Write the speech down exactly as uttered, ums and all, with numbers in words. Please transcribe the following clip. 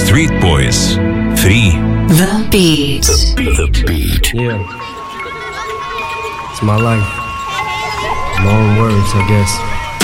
Street Boys. Free. The Beat. The, the Beat. Yeah. It's my life. My own words, I guess.